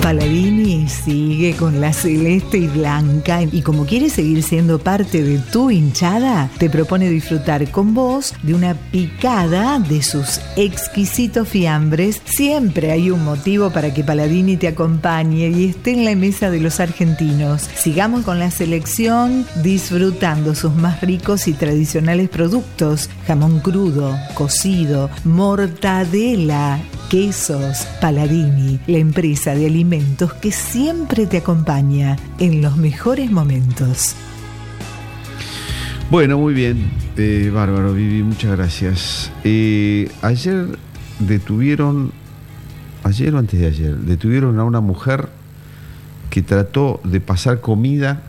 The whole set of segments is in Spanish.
Palladini sigue con la celeste y blanca y como quiere seguir siendo parte de tu hinchada, te propone disfrutar con vos de una picada de sus exquisitos fiambres. Siempre hay un motivo para que Palladini te acompañe y esté en la mesa de los argentinos. Sigamos con la selección disfrutando sus más ricos y tradicionales productos: jamón crudo, cocido, mortadela, quesos. Palladini, la empresa de alimentos que siempre te acompaña en los mejores momentos. Bueno, muy bien, bárbaro, Vivi, muchas gracias. Ayer o antes de ayer, detuvieron a una mujer que trató de pasar comida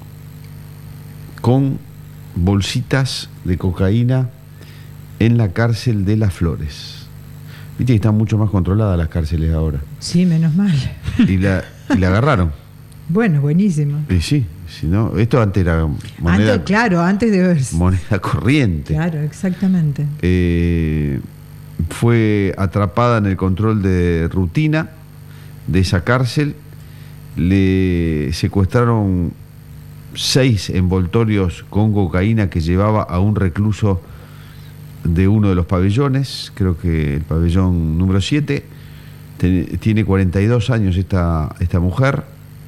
con bolsitas de cocaína en la cárcel de Las Flores. Viste que están mucho más controladas las cárceles ahora. Sí, menos mal. Y la agarraron. Bueno, buenísimo. Y sí, si no, esto antes era moneda. Antes de ver. Moneda corriente. Claro, exactamente. Fue atrapada en el control de rutina de esa cárcel. Le secuestraron 6 envoltorios con cocaína que llevaba a un recluso de uno de los pabellones, creo que el pabellón número 7. Tiene 42 años esta mujer.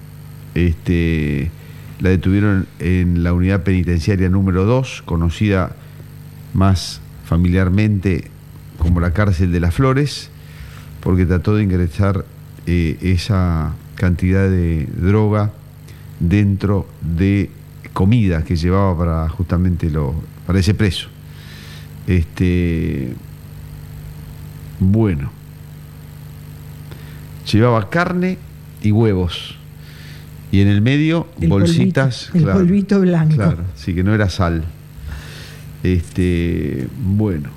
La detuvieron en la unidad penitenciaria número 2, conocida más familiarmente como la cárcel de Las Flores, porque trató de ingresar esa cantidad de droga dentro de comida que llevaba para justamente para ese preso. Bueno, llevaba carne y huevos y en el medio bolsitas, el polvito blanco. Claro, sí, que no era sal. Bueno,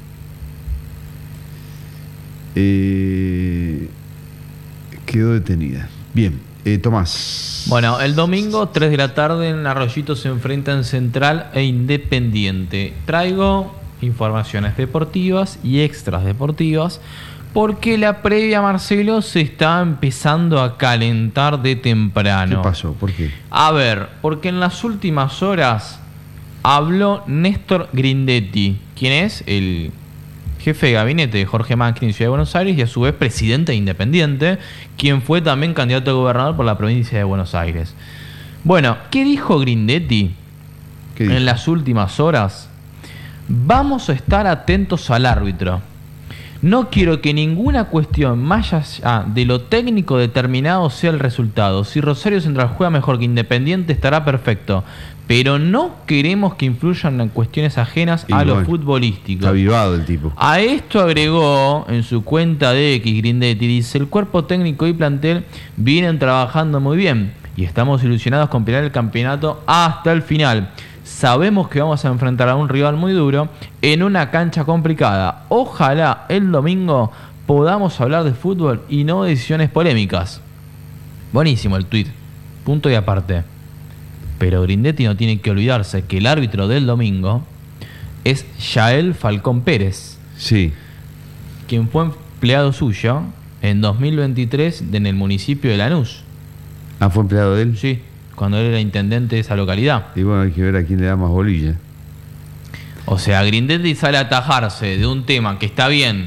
quedó detenida. Bien, Tomás. Bueno, el domingo 3 de la tarde en Arroyito se enfrentan Central e Independiente. Traigo informaciones deportivas y extras deportivas porque la previa, Marcelo, se está empezando a calentar de temprano. ¿Qué pasó? ¿Por qué? A ver, porque en las últimas horas habló Néstor Grindetti, quien es el jefe de gabinete de Jorge Macri en Ciudad de Buenos Aires y a su vez presidente de Independiente, quien fue también candidato a gobernador por la provincia de Buenos Aires. Bueno, ¿qué dijo Grindetti en las últimas horas? Vamos a estar atentos al árbitro. No quiero que ninguna cuestión más allá de lo técnico determinado sea el resultado. Si Rosario Central juega mejor que Independiente estará perfecto, pero no queremos que influyan en cuestiones ajenas a lo futbolístico. Está avivado el tipo. A esto agregó en su cuenta de X Grindetti, dice: el cuerpo técnico y plantel vienen trabajando muy bien y estamos ilusionados con pelear el campeonato hasta el final. Sabemos que vamos a enfrentar a un rival muy duro en una cancha complicada. Ojalá el domingo podamos hablar de fútbol y no de decisiones polémicas. Buenísimo el tuit. Punto y aparte. Pero Grindetti no tiene que olvidarse que el árbitro del domingo es Yael Falcón Pérez. Sí. Quien fue empleado suyo en 2023 en el municipio de Lanús. Ah, ¿fue empleado de él? Sí, cuando él era intendente de esa localidad. Y bueno, hay que ver a quién le da más bolilla. O sea, Grindetti sale a atajarse de un tema que está bien.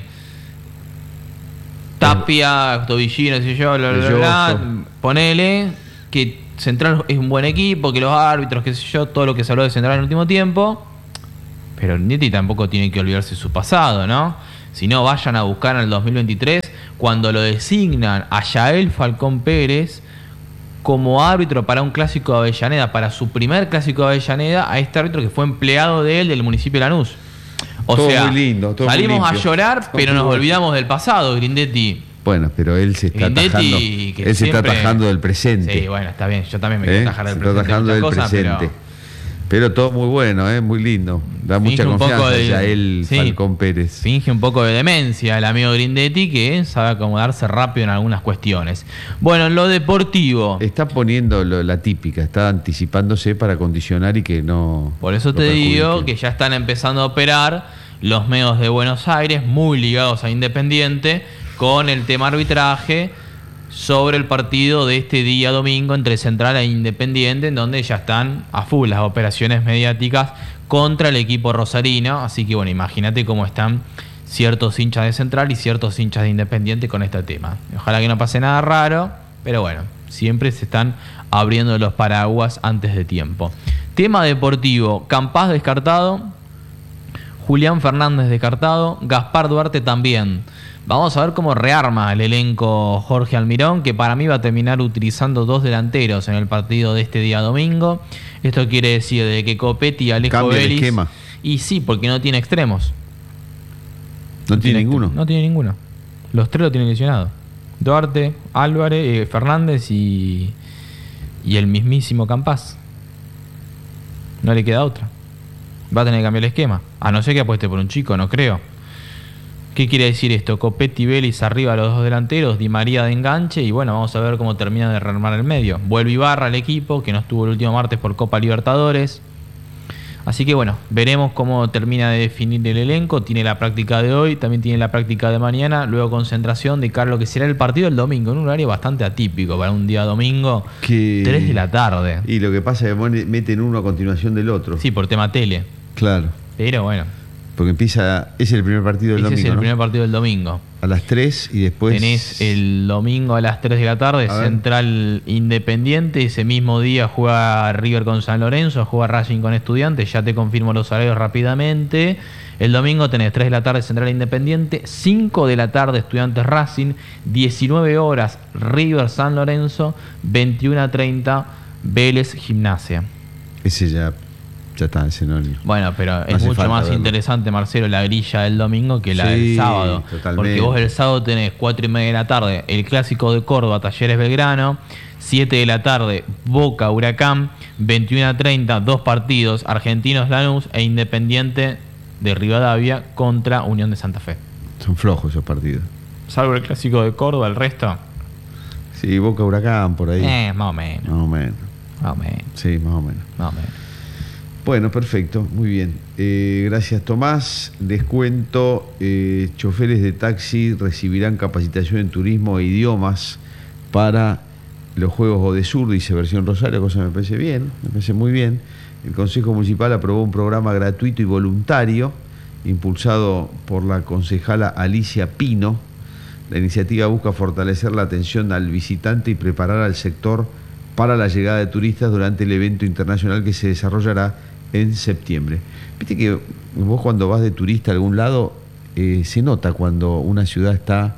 Tapia, Tobillino, sé yo, ponele que Central es un buen equipo, que los árbitros, qué sé yo, todo lo que se habló de Central en el último tiempo. Pero Grindetti tampoco tiene que olvidarse de su pasado, ¿no? Si no, vayan a buscar en el 2023, cuando lo designan a Yael Falcón Pérez como árbitro para un clásico de Avellaneda, para su primer clásico de Avellaneda, a este árbitro que fue empleado de él del municipio de Lanús. O todo sea, muy lindo, todo salimos muy a llorar, pero nos olvidamos del pasado, Grindetti. Bueno, pero él se está atajando. Él se está atajando del presente. Sí, bueno, está bien. Yo también me quiero atajar del presente. Está atajando del presente. Pero todo muy bueno, muy lindo. Da mucha confianza a Yael Falcón Pérez. Finge un poco de demencia el amigo Grindetti, que sabe acomodarse rápido en algunas cuestiones. Bueno, en lo deportivo. Está poniendo la típica, está anticipándose para condicionar y que no. Por eso te digo que ya están empezando a operar los medios de Buenos Aires, muy ligados a Independiente, con el tema arbitraje, sobre el partido de este día domingo entre Central e Independiente, en donde ya están a full las operaciones mediáticas contra el equipo rosarino. Así que bueno, imagínate cómo están ciertos hinchas de Central y ciertos hinchas de Independiente con este tema. Ojalá que no pase nada raro, pero bueno, siempre se están abriendo los paraguas antes de tiempo. Tema deportivo: Campás descartado, Julián Fernández descartado, Gaspar Duarte también. Vamos a ver cómo rearma el elenco Jorge Almirón, que para mí va a terminar utilizando 2 delanteros en el partido de este día domingo. Esto quiere decir de que Copetti y Alejo Vélez... esquema. Y sí, porque no tiene extremos. ¿No tiene ninguno? No tiene ninguno. Los 3 lo tienen lesionado. Duarte, Álvarez, Fernández y el mismísimo Campás. No le queda otra. Va a tener que cambiar el esquema. A no ser que apueste por un chico, no creo. ¿Qué quiere decir esto? Copetti y Vélez arriba, los 2 delanteros, Di María de enganche, y bueno, vamos a ver cómo termina de rearmar el medio. Vuelve Ibarra al equipo, que no estuvo el último martes por Copa Libertadores. Así que bueno, veremos cómo termina de definir el elenco. Tiene la práctica de hoy, también tiene la práctica de mañana, luego concentración de cara a lo que será el partido el domingo, en un horario bastante atípico para un día domingo, 3 de la tarde. Y lo que pasa es que meten uno a continuación del otro. Sí, por tema tele. Claro. Pero bueno. Porque es el primer partido del domingo. Ese es el ¿no? primer partido del domingo. A las 3 y después... Tenés el domingo a las 3 de la tarde, Central Independiente. Ese mismo día juega River con San Lorenzo, juega Racing con Estudiantes. Ya te confirmo los horarios rápidamente. El domingo tenés 3 de la tarde Central Independiente, 5 de la tarde Estudiantes Racing, 19 horas River San Lorenzo, 21:30 Vélez Gimnasia. Ese ya está, ese no. Bueno, pero no es mucho más verlo. Interesante, Marcelo, la grilla del domingo que la Sí, del sábado. totalmente. Porque vos el sábado tenés 4:30 de la tarde el Clásico de Córdoba, Talleres Belgrano, 7 de la tarde Boca Huracán, 21:30 2 partidos, Argentinos Lanús e Independiente de Rivadavia contra Unión de Santa Fe. Son flojos esos partidos. Salvo el Clásico de Córdoba, el resto... Sí, Boca Huracán por ahí. Más o menos. Más o menos. Más o menos. Sí, más o menos. Más o menos. Bueno, perfecto, muy bien. Gracias, Tomás. Les cuento, choferes de taxi recibirán capacitación en turismo e idiomas para los Juegos Odesur, dice Versión Rosario, cosa que me parece bien, me parece muy bien. El Consejo Municipal aprobó un programa gratuito y voluntario, impulsado por la concejala Alicia Pino. La iniciativa busca fortalecer la atención al visitante y preparar al sector para la llegada de turistas durante el evento internacional que se desarrollará en septiembre. Viste que vos cuando vas de turista a algún lado se nota cuando una ciudad está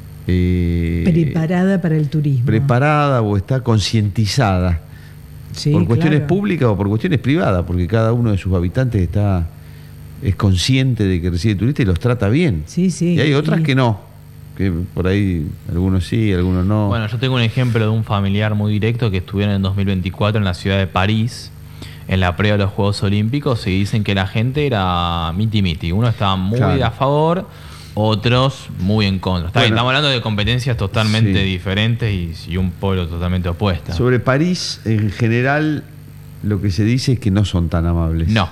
preparada para el turismo. Preparada o está concientizada. Sí, por cuestiones claro. públicas o por cuestiones privadas, porque cada uno de sus habitantes es consciente de que recibe turistas y los trata bien. Sí, sí. Y hay otras que no, que por ahí algunos sí, algunos no. Bueno, yo tengo un ejemplo de un familiar muy directo que estuvieron en 2024 en la ciudad de París, en la previa de los Juegos Olímpicos, y dicen que la gente era miti-miti. Uno estaba muy Claro. a favor, otros muy en contra. Está bien, estamos hablando de competencias totalmente diferentes y un polo totalmente opuesto. Sobre París, en general, lo que se dice es que no son tan amables. No.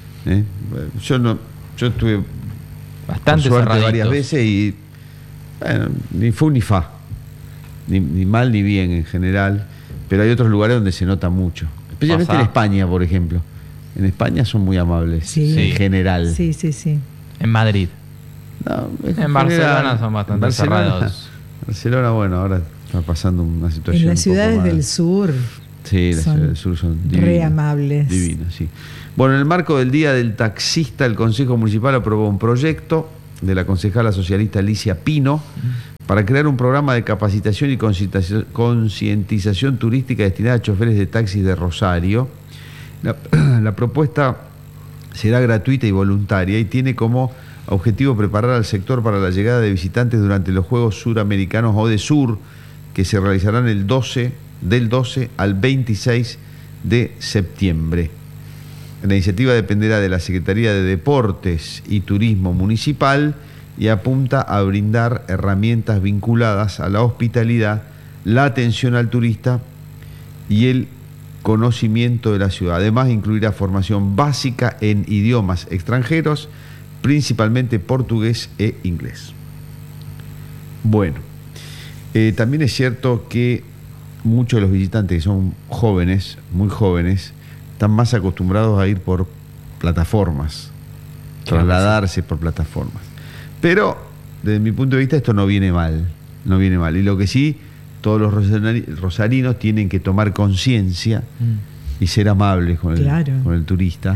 Yo estuve Bastante por suerte cerraditos. varias veces y bueno, ni fu ni fa, ni mal ni bien en general, pero hay otros lugares donde se nota mucho, especialmente en España, por ejemplo. En España son muy amables, Sí. en general. Sí, sí, sí. En Madrid. No, En Barcelona son bastante cerrados. Barcelona, bueno, ahora está pasando una situación En las un poco ciudades más- del sur Sí, las son ciudades del sur son divinas. re amables. Divinas, sí. Bueno, en el marco del Día del Taxista, el Consejo Municipal aprobó un proyecto de la concejala socialista Alicia Pino para crear un programa de capacitación y concientización turística destinada a choferes de taxis de Rosario. La propuesta será gratuita y voluntaria y tiene como objetivo preparar al sector para la llegada de visitantes durante los Juegos Suramericanos Odesur, que se realizarán del 12 al 26 de septiembre. La iniciativa dependerá de la Secretaría de Deportes y Turismo Municipal y apunta a brindar herramientas vinculadas a la hospitalidad, la atención al turista y el conocimiento de la ciudad. Además, incluirá formación básica en idiomas extranjeros, principalmente portugués e inglés. Bueno, También es cierto que muchos de los visitantes que son jóvenes, muy jóvenes, están más acostumbrados a ir por plataformas, trasladarse por plataformas. Pero, desde mi punto de vista, esto no viene mal. Y lo que sí, todos los rosarinos tienen que tomar conciencia y ser amables con el turista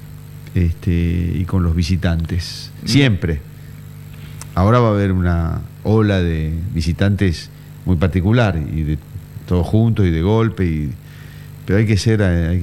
y con los visitantes. Siempre. Ahora va a haber una ola de visitantes muy particular y de todos juntos y de golpe, pero hay que ser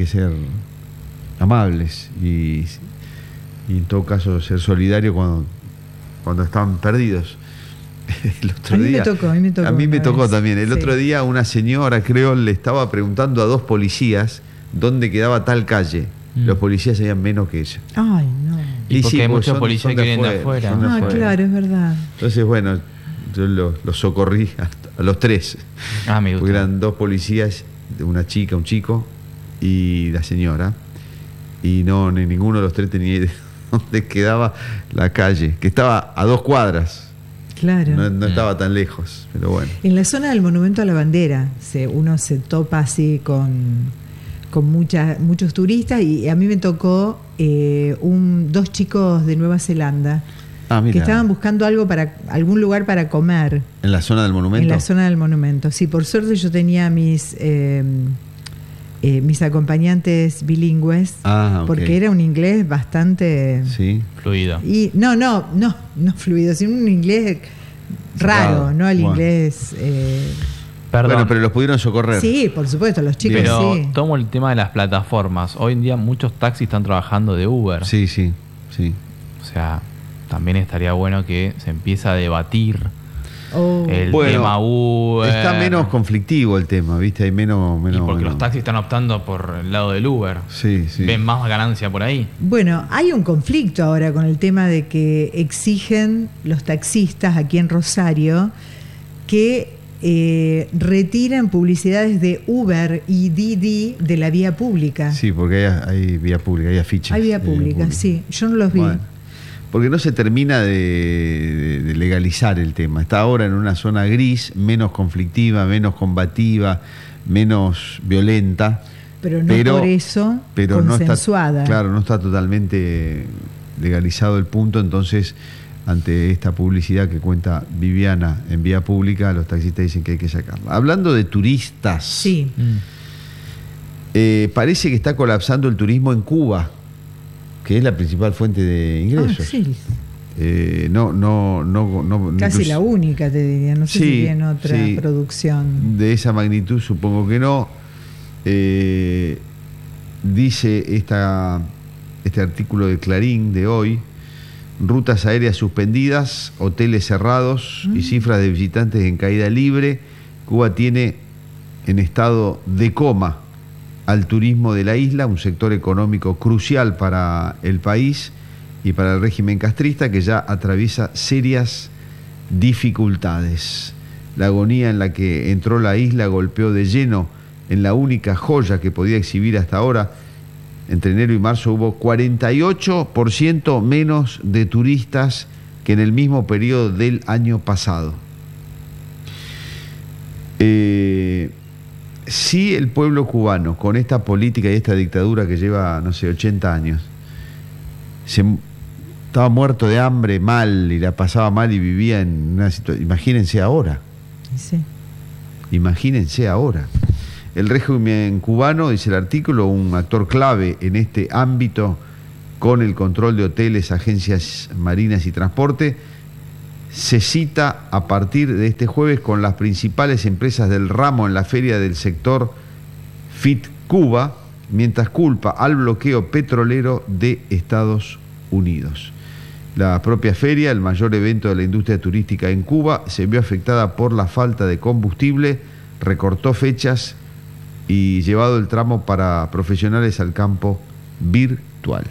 amables y en todo caso ser solidarios cuando están perdidos. A mí me tocó también. El otro día una señora, creo, le estaba preguntando a 2 policías dónde quedaba tal calle. Los policías sabían menos que ella. Ay, no. Y porque hay muchos policías que vienen de afuera. Claro, es verdad. Entonces, bueno, yo los socorrí a los 3. Me gusta. Porque eran 2 policías, una chica, un chico y la señora. Y no, ni ninguno de los 3 tenía idea de dónde quedaba la calle, que estaba a 2 cuadras. Claro. No estaba tan lejos, pero bueno. En la zona del Monumento a la Bandera uno se topa así con muchos turistas, y a mí me tocó 2 chicos de Nueva Zelanda que estaban buscando algún lugar para comer. ¿En la zona del monumento? En la zona del monumento, sí. Por suerte yo tenía mis acompañantes bilingües, porque era un inglés bastante fluido. Y no fluido, sino un inglés raro, no el inglés. Perdón. Bueno, pero los pudieron socorrer. Sí, por supuesto, los chicos. Pero tomo el tema de las plataformas. Hoy en día muchos taxis están trabajando de Uber. Sí. O sea, también estaría bueno que se empiece a debatir el tema Uber. Está menos conflictivo el tema, ¿viste? Hay menos. Porque los taxis están optando por el lado del Uber. Sí. Ven más ganancia por ahí. Bueno, hay un conflicto ahora con el tema de que exigen los taxistas aquí en Rosario que retiren publicidades de Uber y Didi de la vía pública. Sí, porque hay vía pública, hay afiches. Hay vía pública, sí. Yo no los vi. Bueno, porque no se termina de legalizar el tema. Está ahora en una zona gris, menos conflictiva, menos combativa, menos violenta. Pero por eso consensuada. No está totalmente legalizado el punto, entonces ante esta publicidad que cuenta Viviana en vía pública, los taxistas dicen que hay que sacarla. Hablando de turistas, parece que está colapsando el turismo en Cuba, que es la principal fuente de ingresos. Casi la única, te diría. No sé si tienen otra producción de esa magnitud, supongo que no. Dice este artículo de Clarín de hoy: rutas aéreas suspendidas, hoteles cerrados y cifras de visitantes en caída libre. Cuba tiene en estado de coma al turismo de la isla, un sector económico crucial para el país y para el régimen castrista, que ya atraviesa serias dificultades. La agonía en la que entró la isla golpeó de lleno en la única joya que podía exhibir hasta ahora. Entre enero y marzo hubo 48% menos de turistas que en el mismo periodo del año pasado. Si el pueblo cubano, con esta política y esta dictadura que lleva, 80 años, estaba muerto de hambre, mal, y la pasaba mal y vivía en una situación. Imagínense ahora. Imagínense ahora. El régimen cubano, dice el artículo, un actor clave en este ámbito, con el control de hoteles, agencias marinas y transporte, se cita a partir de este jueves con las principales empresas del ramo en la feria del sector FIT Cuba, mientras culpa al bloqueo petrolero de Estados Unidos. La propia feria, el mayor evento de la industria turística en Cuba, se vio afectada por la falta de combustible, recortó fechas y llevado el tramo para profesionales al campo virtual.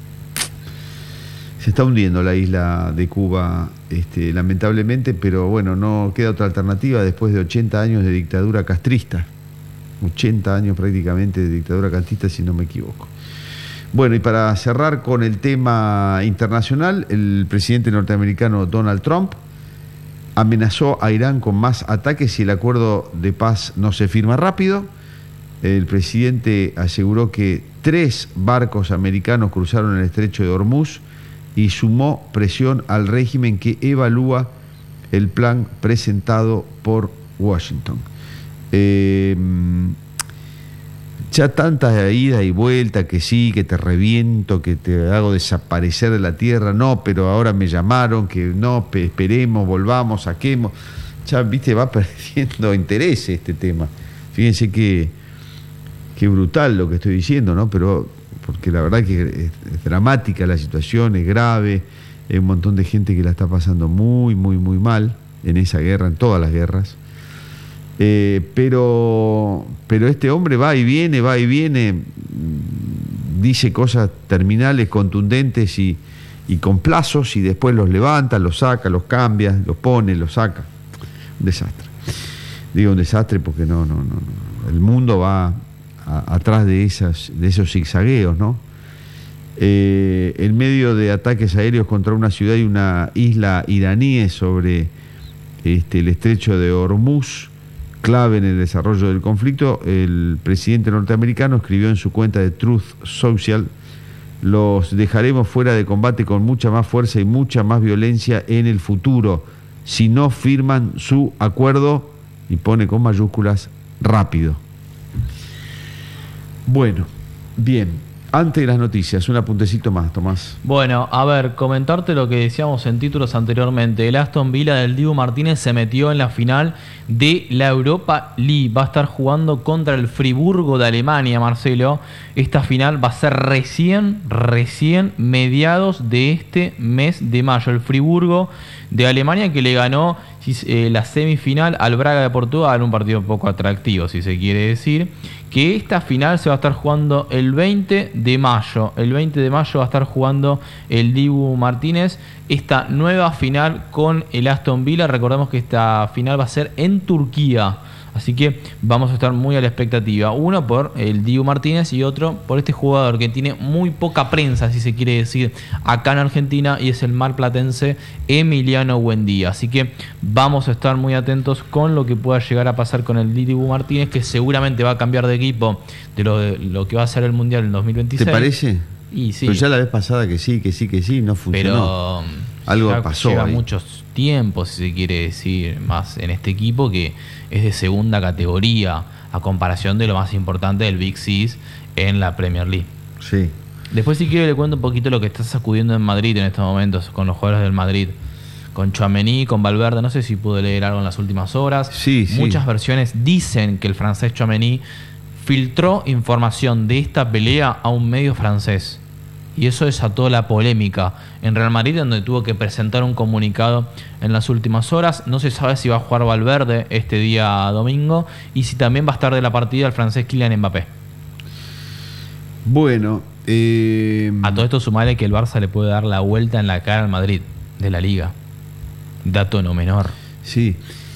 Se está hundiendo la isla de Cuba, lamentablemente, pero bueno, no queda otra alternativa después de 80 años de dictadura castrista. 80 años prácticamente de dictadura castrista, si no me equivoco. Bueno, y para cerrar con el tema internacional, el presidente norteamericano Donald Trump amenazó a Irán con más ataques si el acuerdo de paz no se firma rápido. El presidente aseguró que 3 barcos americanos cruzaron el estrecho de Hormuz y sumó presión al régimen que evalúa el plan presentado por Washington. Ya tanta ida y vuelta, que sí, que te reviento, que te hago desaparecer de la tierra, no, pero ahora me llamaron, que no, esperemos, volvamos, saquemos. Ya, viste, va perdiendo interés este tema. Fíjense que brutal lo que estoy diciendo, ¿no? Pero porque la verdad que es dramática la situación, es grave, hay un montón de gente que la está pasando muy, muy, muy mal en esa guerra, en todas las guerras. Pero este hombre va y viene, dice cosas terminales, contundentes y con plazos, y después los levanta, los saca, los cambia, los pone, los saca. Un desastre. Digo un desastre porque no. El mundo va atrás de esos zigzagueos, ¿no? En medio de ataques aéreos contra una ciudad y una isla iraníes sobre el estrecho de Hormuz, clave en el desarrollo del conflicto, el presidente norteamericano escribió en su cuenta de Truth Social: los dejaremos fuera de combate con mucha más fuerza y mucha más violencia en el futuro si no firman su acuerdo, y pone con mayúsculas, rápido. Bueno, bien, antes de las noticias, un apuntecito más, Tomás. Bueno, a ver, comentarte lo que decíamos en títulos anteriormente. El Aston Villa del Dibu Martínez se metió en la final de la Europa League. Va a estar jugando contra el Friburgo de Alemania, Marcelo. Esta final va a ser recién mediados de este mes de mayo. El Friburgo de Alemania, que le ganó la semifinal al Braga de Portugal, un partido poco atractivo, si se quiere decir. Que esta final se va a estar jugando el 20 de mayo. El 20 de mayo va a estar jugando el Dibu Martínez esta nueva final con el Aston Villa. Recordemos que esta final va a ser en Turquía, así que vamos a estar muy a la expectativa. Uno por el Dibu Martínez y otro por este jugador que tiene muy poca prensa, si se quiere decir, acá en Argentina, y es el marplatense Emiliano Buendía. Así que vamos a estar muy atentos con lo que pueda llegar a pasar con el Dibu Martínez, que seguramente va a cambiar de equipo de lo que va a ser el Mundial en 2026. ¿Te parece? Y sí. Pero ya la vez pasada que sí, no funcionó. Pero algo pasó. Lleva ahí muchos tiempos, si se quiere decir, más en este equipo que es de segunda categoría a comparación de lo más importante del Big Six en la Premier League. Sí. Después, si quiere, le cuento un poquito lo que está sacudiendo en Madrid en estos momentos con los jugadores del Madrid, con Tchouaméni, con Valverde. No sé si pude leer algo en las últimas horas. Sí. Muchas versiones dicen que el francés Tchouaméni filtró información de esta pelea a un medio francés, y eso desató la polémica en Real Madrid, donde tuvo que presentar un comunicado en las últimas horas. No se sabe si va a jugar Valverde este día domingo y si también va a estar de la partida el francés Kylian Mbappé. Bueno, a todo esto sumarle que el Barça le puede dar la vuelta en la cara al Madrid de la Liga. Dato no menor. Sí.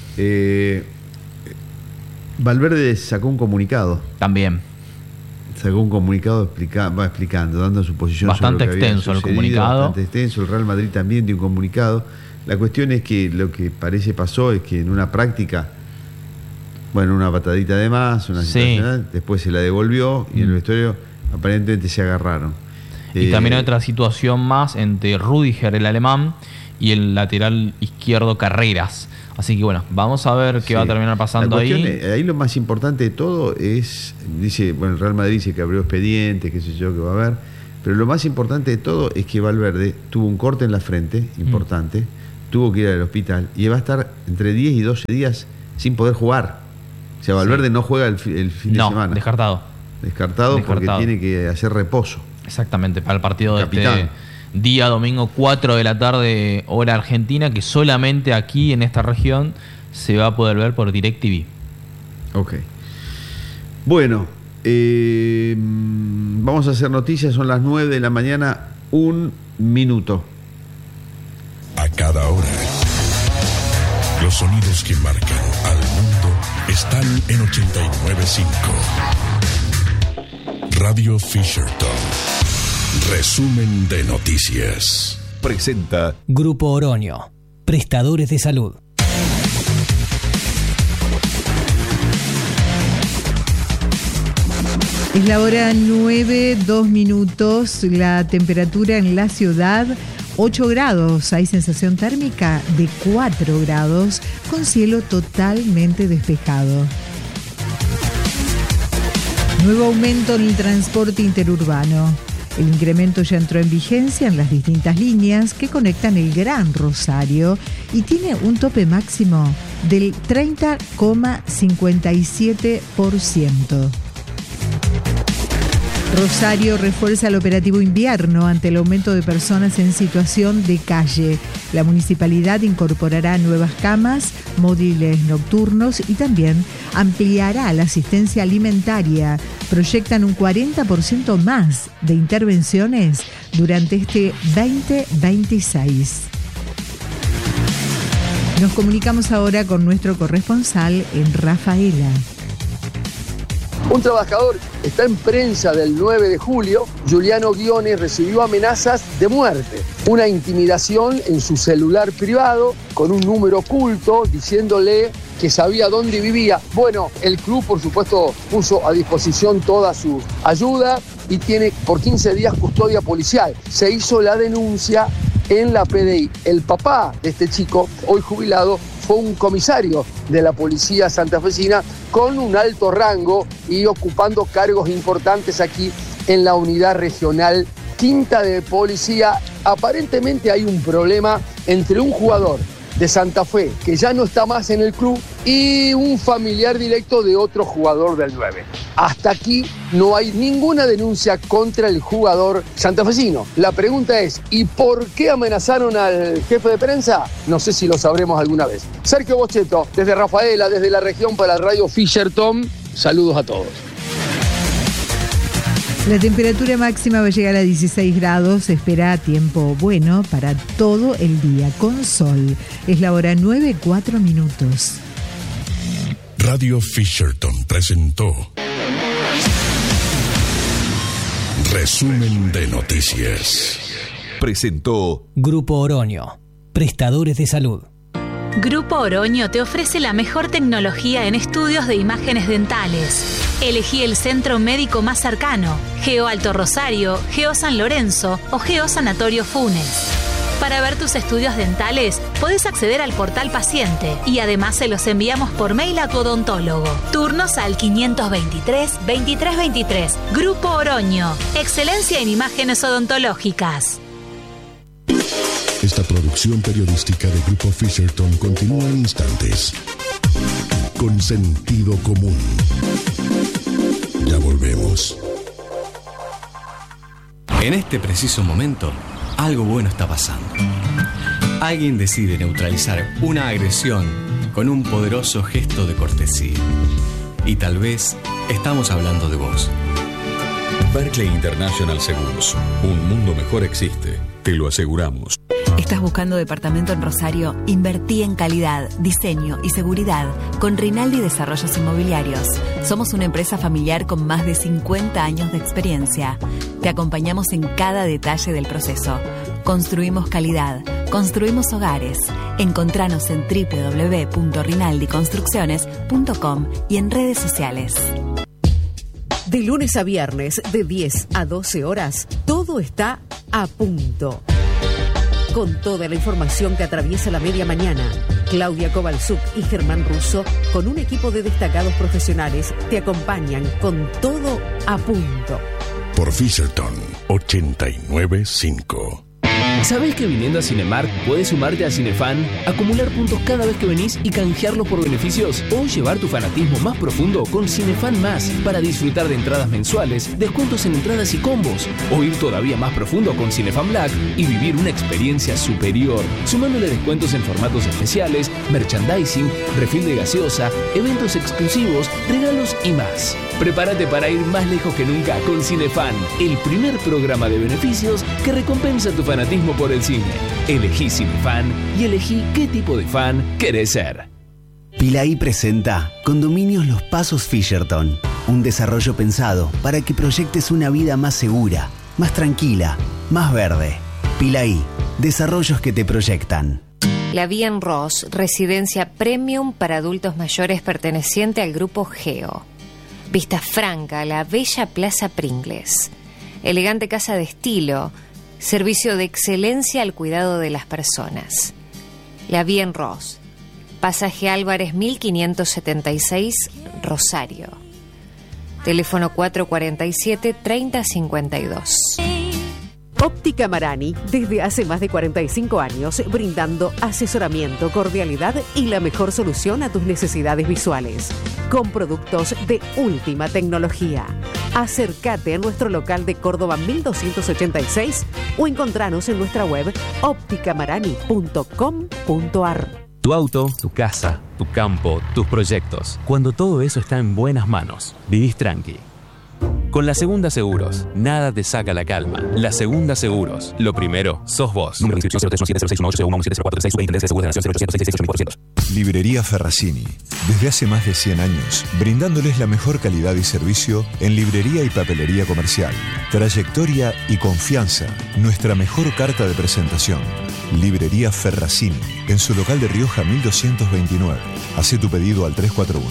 Valverde sacó un comunicado. También. Sacó un comunicado explicando, dando su posición bastante sobre lo que extenso había sucedido, el comunicado. Bastante extenso. El Real Madrid también dio un comunicado. La cuestión es que lo que parece pasó es que en una práctica, una patadita de más, una situación, después se la devolvió y en el vestuario aparentemente se agarraron. Y también hay otra situación más entre Rüdiger, el alemán, y el lateral izquierdo Carreras. Así que vamos a ver qué va a terminar pasando ahí. Ahí lo más importante de todo es, el Real Madrid dice que abrió expedientes, qué sé yo, que va a haber, pero lo más importante de todo es que Valverde tuvo un corte en la frente, importante, tuvo que ir al hospital y va a estar entre 10 y 12 días sin poder jugar. O sea, Valverde no juega el fin de semana. Descartado porque tiene que hacer reposo. Exactamente, para el partido de este día domingo 4 de la tarde, hora argentina, que solamente aquí en esta región se va a poder ver por DirecTV. Ok. Bueno, vamos a hacer noticias, son las 9 de la mañana, 1 minuto. A cada hora, los sonidos que marcan al mundo están en 89.5. Radio Fisherton. Resumen de noticias. Presenta Grupo Oroño, prestadores de salud. Es la hora 9:02. La temperatura en la ciudad 8 grados. Hay sensación térmica de 4 grados con cielo totalmente despejado. Nuevo aumento en el transporte interurbano. El incremento ya entró en vigencia en las distintas líneas que conectan el Gran Rosario y tiene un tope máximo del 30,57%. Rosario refuerza el operativo invierno ante el aumento de personas en situación de calle. La municipalidad incorporará nuevas camas, móviles nocturnos y también ampliará la asistencia alimentaria. Proyectan un 40% más de intervenciones durante este 2026. Nos comunicamos ahora con nuestro corresponsal en Rafaela. Un trabajador está en prensa del 9 de julio. Giuliano Guione recibió amenazas de muerte. Una intimidación en su celular privado con un número oculto diciéndole que sabía dónde vivía. Bueno, el club, por supuesto, puso a disposición toda su ayuda y tiene por 15 días custodia policial. Se hizo la denuncia en la PDI. El papá de este chico, hoy jubilado, fue un comisario de la policía santafesina con un alto rango y ocupando cargos importantes aquí en la unidad regional quinta de policía. Aparentemente hay un problema entre un jugador de Santa Fe, que ya no está más en el club, y un familiar directo de otro jugador del 9. Hasta aquí no hay ninguna denuncia contra el jugador santafesino. La pregunta es, ¿y por qué amenazaron al jefe de prensa? No sé si lo sabremos alguna vez. Sergio Bocheto, desde Rafaela, desde la región para Radio Fisherton. Saludos a todos. La temperatura máxima va a llegar a 16 grados. Se espera tiempo bueno para todo el día, con sol. Es la hora 9:04. Radio Fisherton presentó Resumen de Noticias. Presentó Grupo Oroño, prestadores de salud. Grupo Oroño te ofrece la mejor tecnología en estudios de imágenes dentales. Elegí el centro médico más cercano, Geo Alto Rosario, Geo San Lorenzo o Geo Sanatorio Funes. Para ver tus estudios dentales, podés acceder al portal paciente y además se los enviamos por mail a tu odontólogo. Turnos al 523-2323. Grupo Oroño. Excelencia en imágenes odontológicas. Esta producción periodística de Grupo Fisherton continúa en instantes. Con sentido común. Ya volvemos. En este preciso momento, algo bueno está pasando. Alguien decide neutralizar una agresión con un poderoso gesto de cortesía. Y tal vez estamos hablando de vos. Berkeley International Seguros. Un mundo mejor existe. Te lo aseguramos. ¿Estás buscando departamento en Rosario? Invertí en calidad, diseño y seguridad con Rinaldi Desarrollos Inmobiliarios. Somos una empresa familiar con más de 50 años de experiencia. Te acompañamos en cada detalle del proceso. Construimos calidad, construimos hogares. Encontranos en www.rinaldiconstrucciones.com y en redes sociales. De lunes a viernes, de 10 a 12 horas, todo está a punto. Con toda la información que atraviesa la media mañana, Claudia Kovalchuk y Germán Russo, con un equipo de destacados profesionales, te acompañan con todo a punto. Por Fisherton 89.5. ¿Sabés que viniendo a Cinemark puedes sumarte a Cinefan, acumular puntos cada vez que venís y canjearlos por beneficios? O llevar tu fanatismo más profundo con Cinefan Más para disfrutar de entradas mensuales, descuentos en entradas y combos. O ir todavía más profundo con Cinefan Black y vivir una experiencia superior, sumándole descuentos en formatos especiales, merchandising, refil de gaseosa, eventos exclusivos, regalos y más. Prepárate para ir más lejos que nunca con Cinefan, el primer programa de beneficios que recompensa tu fanatismo por el cine. Elegí Cinefan y elegí qué tipo de fan querés ser. Pilaí presenta Condominios Los Pasos Fisherton, un desarrollo pensado para que proyectes una vida más segura, más tranquila, más verde. Pilaí, desarrollos que te proyectan. La Bien Ross, residencia premium para adultos mayores perteneciente al grupo Geo. Vista Franca, la bella Plaza Pringles. Elegante casa de estilo, servicio de excelencia al cuidado de las personas. La Bien Ros, Pasaje Álvarez 1576, Rosario. Teléfono 447-3052. Óptica Marani, desde hace más de 45 años, brindando asesoramiento, cordialidad y la mejor solución a tus necesidades visuales. Con productos de última tecnología. Acércate a nuestro local de Córdoba 1286 o encontranos en nuestra web opticamarani.com.ar. Tu auto, tu casa, tu campo, tus proyectos. Cuando todo eso está en buenas manos, vivís tranqui. Con La Segunda Seguros, nada te saca la calma. La Segunda Seguros, lo primero, sos vos. Número de inscripción 03170618170436 Librería Ferracini. Desde hace más de 100 años, brindándoles la mejor calidad y servicio en librería y papelería comercial. Trayectoria y confianza, nuestra mejor carta de presentación. Librería Ferracini, en su local de Rioja 1229. Hacé tu pedido al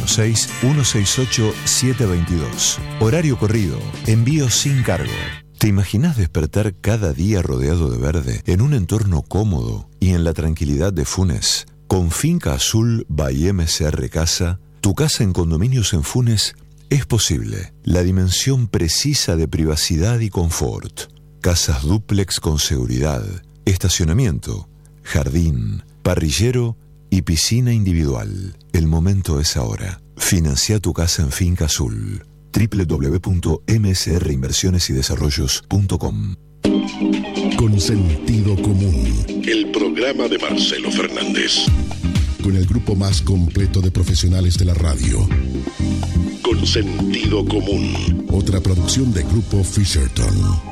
3416-168-722. Horario corrido, envío sin cargo. ¿Te imaginas despertar cada día rodeado de verde, en un entorno cómodo y en la tranquilidad de Funes? Con Finca Azul by MCR Casa, tu casa en condominios en Funes es posible. La dimensión precisa de privacidad y confort. Casas dúplex con seguridad, estacionamiento, jardín, parrillero y piscina individual. El momento es ahora. Financia tu casa en Finca Azul. www.msrinversionesydesarrollos.com. Con sentido común, el programa de Marcelo Fernández, con el grupo más completo de profesionales de la radio. Con sentido común, otra producción de Grupo Fisherton.